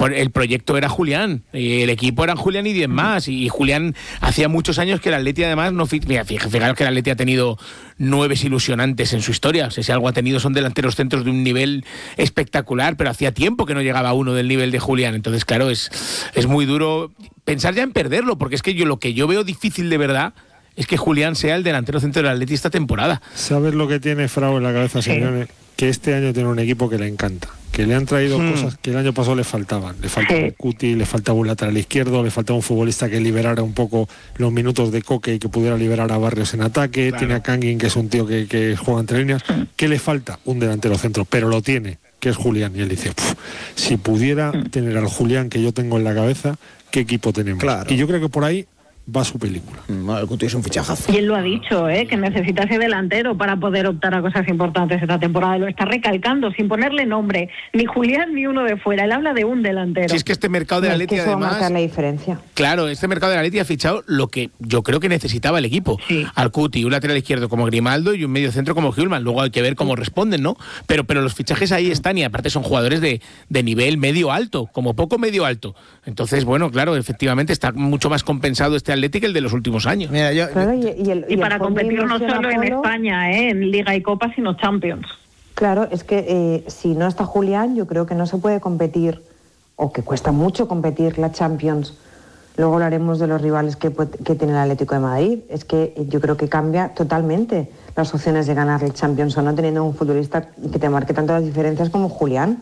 el proyecto era Julián, el equipo eran Julián y 10 más, y Julián hacía muchos años que el Atleti además no... Mira, fijaros que el Atleti ha tenido 9 ilusionantes en su historia, o sea, si algo ha tenido son delanteros centros de un nivel espectacular, pero hacía tiempo que no llegaba uno del nivel de Julián, entonces claro, es muy duro pensar ya en perderlo, porque es que lo que yo veo difícil de verdad es que Julián sea el delantero centro del Atleti esta temporada. ¿Sabes lo que tiene Frau en la cabeza, Simeone? Que este año tiene un equipo que le encanta, que le han traído cosas que el año pasado le faltaban. Le faltaba Cuti, le faltaba un lateral izquierdo, le faltaba un futbolista que liberara un poco los minutos de Coque y que pudiera liberar a Barrios en ataque. Claro. Tiene a Kangin, que es un tío que juega entre líneas. ¿Qué le falta? Un delantero centro, pero lo tiene, que es Julián. Y él dice, si pudiera tener al Julián que yo tengo en la cabeza, ¿qué equipo tenemos? Claro. Y yo creo que por ahí va su película. El Cuti es un fichajazo. Y él lo ha dicho, que necesita ese delantero para poder optar a cosas importantes esta temporada. Lo está recalcando sin ponerle nombre, ni Julián ni uno de fuera. Él habla de un delantero. Si es que este mercado de Atleti además... va a marcar la diferencia. Claro, este mercado de Atleti ha fichado lo que yo creo que necesitaba el equipo. Sí. Al Cuti, un lateral izquierdo como Grimaldo y un medio centro como Hjulmand. Luego hay que ver cómo responden, ¿no? Pero los fichajes ahí están y aparte son jugadores de nivel medio alto, como poco medio alto. Entonces, bueno, claro, efectivamente está mucho más compensado este Atleti que el de los últimos años. Mira, y para competir no solo en España, en Liga y Copa, sino Champions. Claro, es que si no está Julián, yo creo que no se puede competir, o que cuesta mucho competir la Champions. Luego hablaremos de los rivales que tiene el Atlético de Madrid. Es que yo creo que cambia totalmente las opciones de ganar el Champions o no, teniendo un futbolista que te marque tanto las diferencias como Julián.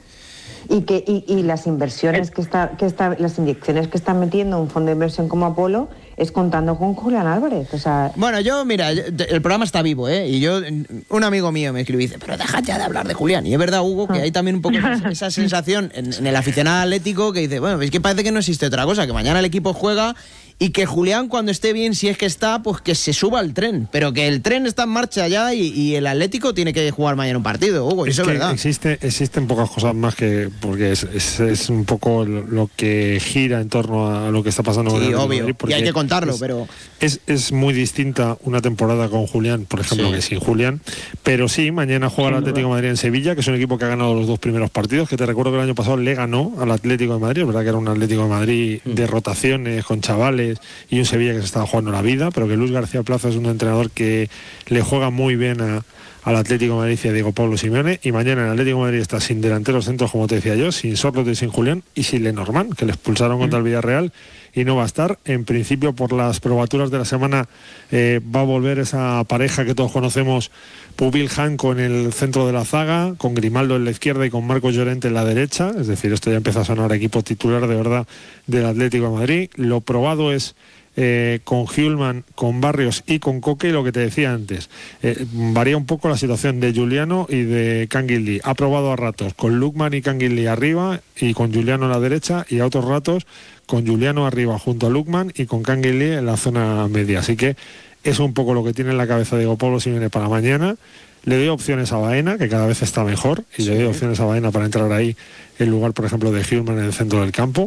Y las inversiones las inyecciones que está metiendo un fondo de inversión como Apolo es contando con Julián Álvarez. O sea... Bueno, mira, el programa está vivo, y un amigo mío me escribe y dice, pero deja ya de hablar de Julián. Y es verdad, Hugo, que hay también un poco esa sensación en el aficionado atlético que dice, bueno, es que parece que no existe otra cosa, que mañana el equipo juega y que Julián, cuando esté bien, si es que está, pues que se suba al tren, pero que el tren está en marcha ya y el Atlético tiene que jugar mañana un partido, Hugo, eso es verdad. Existen pocas cosas más que, porque es un poco lo que gira en torno a lo que está pasando con el Atlético de Madrid, y hay que contarlo, pero... Es muy distinta una temporada con Julián, por ejemplo, que sin Julián, pero sí, mañana juega el Atlético de Madrid en Sevilla, que es un equipo que ha ganado los 2 primeros partidos, que te recuerdo que el año pasado le ganó al Atlético de Madrid, es verdad que era un Atlético de Madrid de rotaciones, con chavales, y un Sevilla que se estaba jugando la vida, pero que Luis García Plaza es un entrenador que le juega muy bien al Atlético de Madrid y a Diego Pablo Simeone, y mañana el Atlético de Madrid está sin delanteros centros, como te decía yo, sin Sorloth y sin Julián, y sin Lenormand, que le expulsaron contra el Villarreal y no va a estar. En principio, por las probaturas de la semana, va a volver esa pareja que todos conocemos, Pubil Janko en el centro de la zaga, con Grimaldo en la izquierda y con Marcos Llorente en la derecha. Es decir, esto ya empieza a sonar equipo titular de verdad del Atlético de Madrid. Lo probado es con Hjulmand, con Barrios y con Coque, y lo que te decía antes, varía un poco la situación de Giuliano y de Kangin Lee. Ha probado a ratos con Lukman y Kangin Lee arriba y con Giuliano a la derecha, y a otros ratos con Giuliano arriba junto a Lukman y con Kangin Lee en la zona media. Así que es un poco lo que tiene en la cabeza Diego Pablo Simeone para mañana. Le doy opciones a Baena, que cada vez está mejor, y le doy opciones a Baena para entrar ahí en lugar, por ejemplo, de Hjulmand en el centro del campo.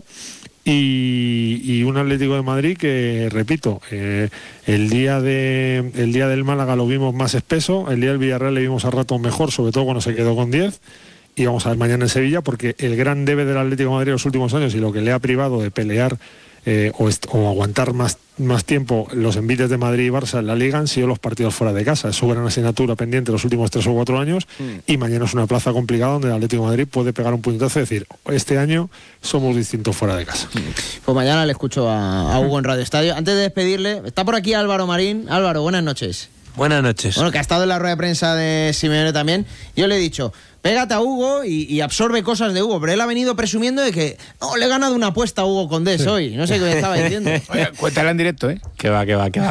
Y un Atlético de Madrid que, repito, el día del Málaga lo vimos más espeso, el día del Villarreal le vimos a ratos mejor, sobre todo cuando se quedó con 10, y vamos a ver mañana en Sevilla, porque el gran debe del Atlético de Madrid en los últimos años, y lo que le ha privado de pelear o aguantar más tiempo los envites de Madrid y Barça en la Liga, han sido los partidos fuera de casa. Es su gran asignatura pendiente los últimos 3 o 4 años, y mañana es una plaza complicada donde el Atlético de Madrid puede pegar un puñetazo y decir, este año somos distintos fuera de casa. Pues mañana le escucho a Hugo en Radio Estadio. Antes de despedirle, está por aquí Álvaro Marín. Álvaro, buenas noches. Buenas noches. Bueno, que ha estado en la rueda de prensa de Simeone también. Yo le he dicho, pégate a Hugo y absorbe cosas de Hugo, pero él ha venido presumiendo de que le he ganado una apuesta a Hugo Condés hoy. No sé qué me estaba diciendo. Oye, cuéntala en directo, ¿eh? Que va.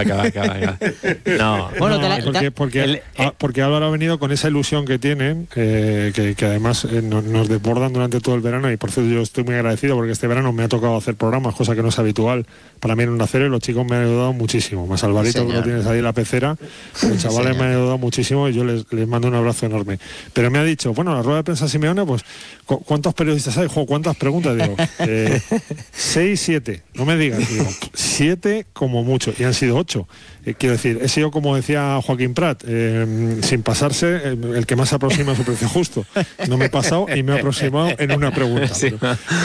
No. Bueno, porque Álvaro ha venido con esa ilusión que tienen, que además nos desbordan durante todo el verano, y por cierto yo estoy muy agradecido porque este verano me ha tocado hacer programas, cosa que no es habitual para mí en Onda Cero, y los chicos me han ayudado muchísimo. Más Alvarito, que lo tienes ahí en la pecera, los chavales me han ayudado muchísimo y yo les mando un abrazo enorme. Pero me ha dicho, bueno, la rueda de prensa Simeone, pues, ¿cuántos periodistas hay? ¿Cuántas preguntas? Digo, 6, 7, no me digas, digo, 7 como mucho, y han sido 8. Quiero decir, he sido, como decía Joaquín Prat, sin pasarse, el que más se aproxima a su precio justo. No me he pasado y me he aproximado en una pregunta. Sí.